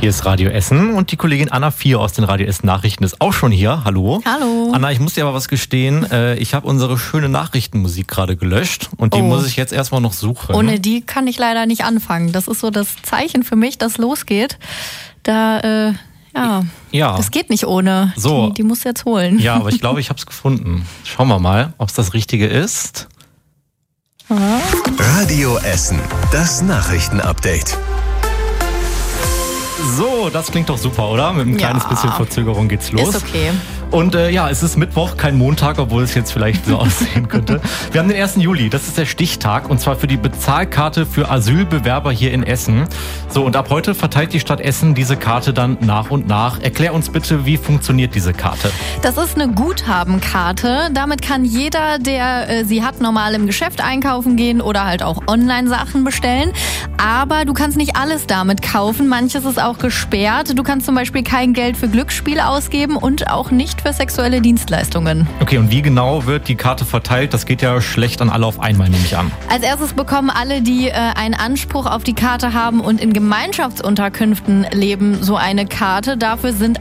Hier ist Radio Essen und die Kollegin Anna 4 aus den Radio Essen Nachrichten ist auch schon hier. Hallo. Hallo. Anna, ich muss dir aber was gestehen. Ich habe unsere schöne Nachrichtenmusik gerade gelöscht und die muss ich jetzt erstmal noch suchen. Ohne die kann ich leider nicht anfangen. Das ist so das Zeichen für mich, dass losgeht. Da, das geht nicht ohne. So. Die musst du jetzt holen. Ja, aber ich glaube, ich habe es gefunden. Schauen wir mal, ob es das Richtige ist. Radio Essen, das Nachrichtenupdate. So, das klingt doch super, oder? Mit einem kleines bisschen Verzögerung geht's los. Ist okay. Und es ist Mittwoch, kein Montag, obwohl es jetzt vielleicht so aussehen könnte. Wir haben den 1. Juli, das ist der Stichtag, und zwar für die Bezahlkarte für Asylbewerber hier in Essen. So, und ab heute verteilt die Stadt Essen diese Karte dann nach und nach. Erklär uns bitte, wie funktioniert diese Karte? Das ist eine Guthabenkarte. Damit kann jeder, der sie hat, normal im Geschäft einkaufen gehen oder halt auch Online-Sachen bestellen. Aber du kannst nicht alles damit kaufen. Manches ist auch gesperrt. Du kannst zum Beispiel kein Geld für Glücksspiele ausgeben und auch nicht für sexuelle Dienstleistungen. Okay, und wie genau wird die Karte verteilt? Das geht ja schlecht an alle auf einmal, nehme ich an. Als erstes bekommen alle, die einen Anspruch auf die Karte haben und in Gemeinschaftsunterkünften leben, so eine Karte. Dafür sind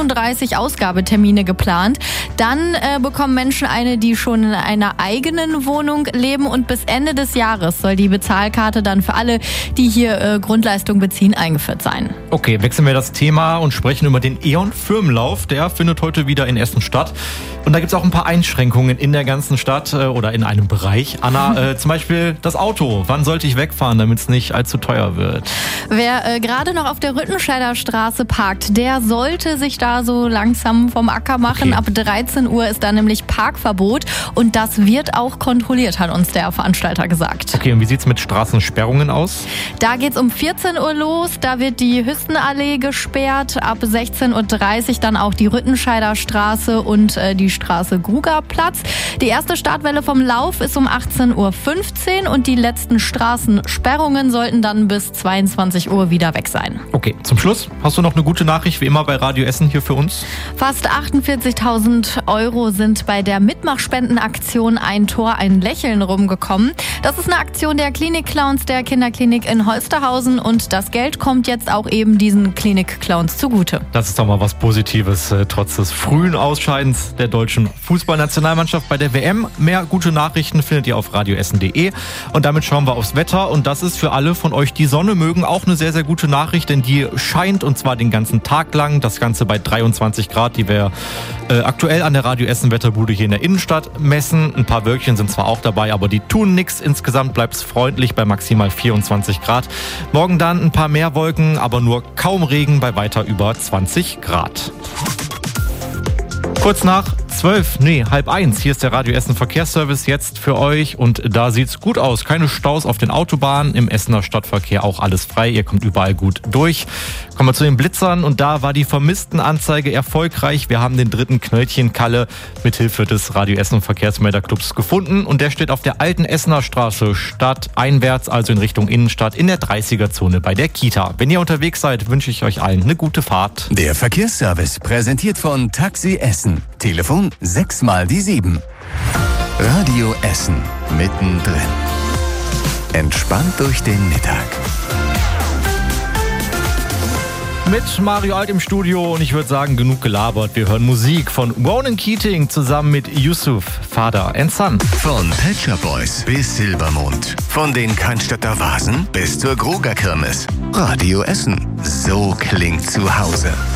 31 Ausgabetermine geplant. Dann bekommen Menschen eine, die schon in einer eigenen Wohnung leben, und bis Ende des Jahres soll die Bezahlkarte dann für alle, die hier Grundleistung beziehen, eingeführt sein. Okay, wechseln wir das Thema und sprechen über den E.ON-Firmenlauf. Der findet heute wieder in Essen statt. Und da gibt es auch ein paar Einschränkungen in der ganzen Stadt oder in einem Bereich. Anna, zum Beispiel das Auto. Wann sollte ich wegfahren, damit es nicht allzu teuer wird? Wer gerade noch auf der Rüttenscheider Straße parkt, der sollte sich da so langsam vom Acker machen. Okay. Ab 13 Uhr ist da nämlich Parkverbot, und das wird auch kontrolliert, hat uns der Veranstalter gesagt. Okay, und wie sieht's mit Straßensperrungen aus? Da geht's um 14 Uhr los. Da wird die Hüstenallee gesperrt. Ab 16:30 Uhr dann auch die Rüttenscheider Straße und die Straße Grugerplatz. Die erste Startwelle vom Lauf ist um 18:15 Uhr und die letzten Straßensperrungen sollten dann bis 22 Uhr wieder weg sein. Okay, zum Schluss hast du noch eine gute Nachricht, wie immer bei Radio Essen hier für uns. Fast 48.000 Euro sind bei der Mitmachspendenaktion Ein Tor, ein Lächeln rumgekommen. Das ist eine Aktion der Klinik-Clowns der Kinderklinik in Holsterhausen, und das Geld kommt jetzt auch eben diesen Klinik-Clowns zugute. Das ist doch mal was Positives, trotz des frühen Ausscheidens der deutschen Fußballnationalmannschaft bei der WM. Mehr gute Nachrichten findet ihr auf radioessen.de. Und damit schauen wir aufs Wetter. Und das ist für alle von euch, die Sonne mögen, auch eine sehr, sehr gute Nachricht, denn die scheint, und zwar den ganzen Tag lang. Das Ganze bei 23 Grad, die wir aktuell an der Radio Essen Wetterbude hier in der Innenstadt messen. Ein paar Wölkchen sind zwar auch dabei, aber die tun nichts. Insgesamt bleibt es freundlich bei maximal 24 Grad. Morgen dann ein paar mehr Wolken, aber nur kaum Regen bei weiter über 20 Grad. Kurz nach 12:30. Hier ist der Radio Essen Verkehrsservice jetzt für euch, und da sieht's gut aus. Keine Staus auf den Autobahnen, im Essener Stadtverkehr auch alles frei. Ihr kommt überall gut durch. Kommen wir zu den Blitzern, und da war die Vermisstenanzeige erfolgreich. Wir haben den dritten Knöllchen-Kalle mit Hilfe des Radio Essen Verkehrsmelderclubs gefunden, und der steht auf der alten Essener Straße stadteinwärts, also in Richtung Innenstadt, in der 30er-Zone bei der Kita. Wenn ihr unterwegs seid, wünsche ich euch allen eine gute Fahrt. Der Verkehrsservice präsentiert von Taxi Essen. Telefon 6x7. Radio Essen mittendrin. Entspannt durch den Mittag. Mit Mario Alt im Studio, und ich würde sagen, genug gelabert. Wir hören Musik von Ronan Keating zusammen mit Yusuf, Father and Son. Von Pet Shop Boys bis Silbermond. Von den Cannstatter Vasen bis zur Gruger Kirmes. Radio Essen. So klingt zu Hause.